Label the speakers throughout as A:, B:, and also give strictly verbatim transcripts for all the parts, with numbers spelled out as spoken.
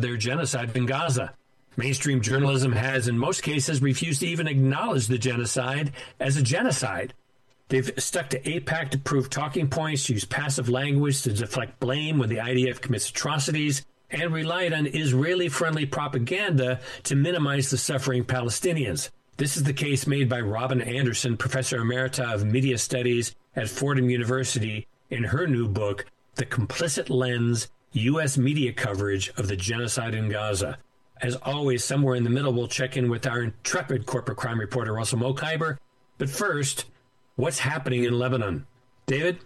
A: their genocide in Gaza. Mainstream journalism has, in most cases, refused to even acknowledge the genocide as a genocide. They've stuck to AIPAC-approved talking points, used passive language to deflect blame when the I D F commits atrocities, and relied on Israeli-friendly propaganda to minimize the suffering Palestinians. This is the case made by Robin Anderson, Professor Emerita of Media Studies at Fordham University, in her new book, The Complicit Lens, U S Media Coverage of the Genocide in Gaza. As always, somewhere in the middle, we'll check in with our intrepid corporate crime reporter, Russell Mokhiber. But first, what's happening in Lebanon? David?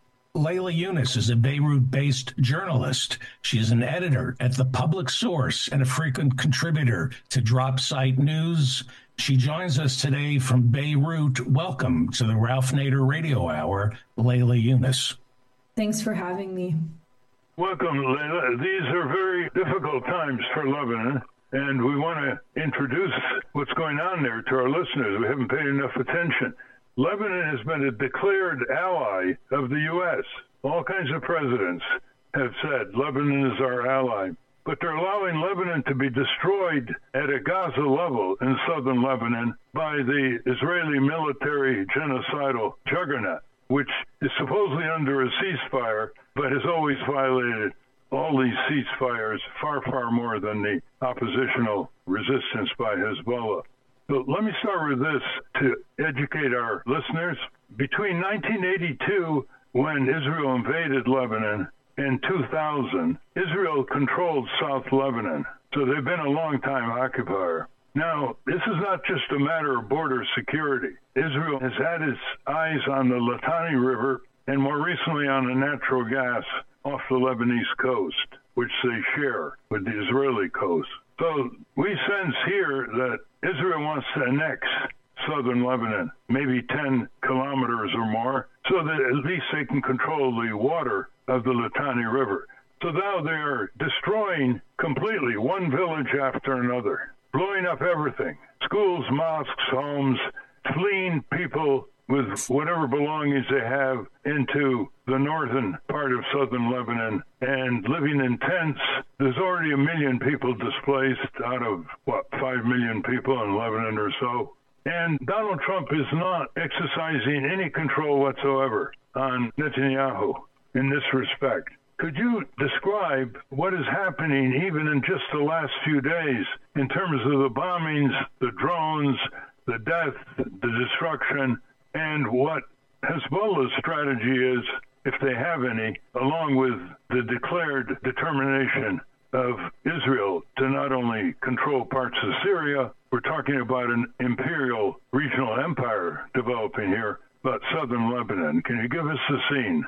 B: Layla Yunus is a Beirut-based journalist. She is an editor at The Public Source and a frequent contributor to Drop Site News. She joins us today from Beirut. Welcome to the Ralph Nader Radio Hour, Layla Yunus.
C: Thanks for having me.
D: Welcome, Layla. These are very difficult times for Lebanon, and we want to introduce what's going on there to our listeners. We haven't paid enough attention. Lebanon has been a declared ally of the U S. All kinds of presidents have said Lebanon is our ally, but they're allowing Lebanon to be destroyed at a Gaza level in southern Lebanon by the Israeli military genocidal juggernaut, which is supposedly under a ceasefire, but has always violated all these ceasefires far, far more than the oppositional resistance by Hezbollah. So let me start with this to educate our listeners. Between nineteen eighty-two, when Israel invaded Lebanon, and two thousand, Israel controlled South Lebanon. So they've been a long-time occupier. Now, this is not just a matter of border security. Israel has had its eyes on the Litani River and more recently on the natural gas off the Lebanese coast, which they share with the Israeli coast. So we sense here that Israel wants to annex southern Lebanon, maybe ten kilometers or more, so that at least they can control the water of the Litani River. So now they are destroying completely one village after another, blowing up everything, schools, mosques, homes, fleeing people with whatever belongings they have into the northern part of southern Lebanon and living in tents. There's already a million people displaced out of, what, five million people in Lebanon or so. And Donald Trump is not exercising any control whatsoever on Netanyahu in this respect. Could you describe what is happening even in just the last few days in terms of the bombings, the drones, the death, the destruction, and what Hezbollah's strategy is, if they have any, along with the declared determination of Israel to not only control parts of Syria, we're talking about an imperial regional empire developing here, but southern Lebanon. Can you give us the scene?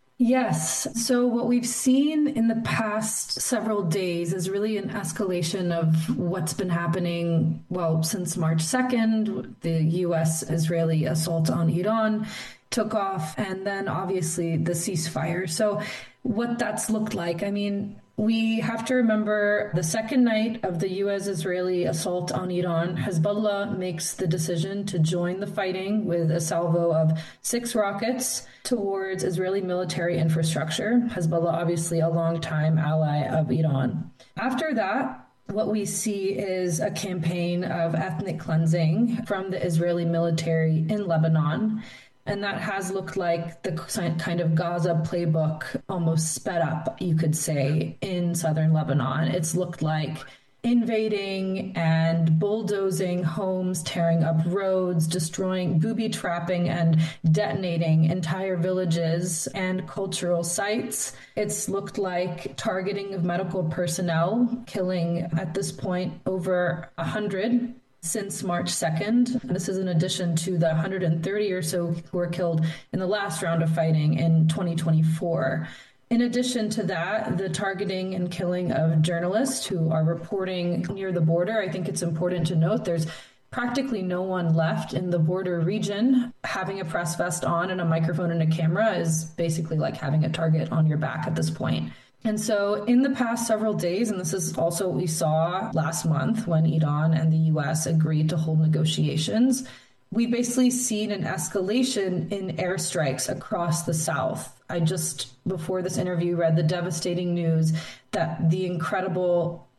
C: Yes. So what we've seen in the past several days is really an escalation of what's been happening, well, since March second, the U S-Israeli assault on Iran took off, and then obviously the ceasefire. So what that's looked like, I mean, we have to remember the second night of the U S-Israeli assault on Iran, Hezbollah makes the decision to join the fighting with a salvo of six rockets towards Israeli military infrastructure. Hezbollah, obviously a longtime ally of Iran. After that, what we see is a campaign of ethnic cleansing from the Israeli military in Lebanon. And that has looked like the kind of Gaza playbook almost sped up, you could say, in southern Lebanon. It's looked like invading and bulldozing homes, tearing up roads, destroying, booby trapping and detonating entire villages and cultural sites. It's looked like targeting of medical personnel, killing at this point over one hundred since March second. This is in addition to the one hundred thirty or so who were killed in the last round of fighting in twenty twenty-four. In addition to that, the targeting and killing of journalists who are reporting near the border. I think it's important to note there's practically no one left in the border region. Having a press vest on and a microphone and a camera is basically like having a target on your back at this point. And so in the past several days, and this is also what we saw last month when Iran and the U S agreed to hold negotiations, we basically seen an escalation in airstrikes across the south. I just, before this interview, read the devastating news that the incredible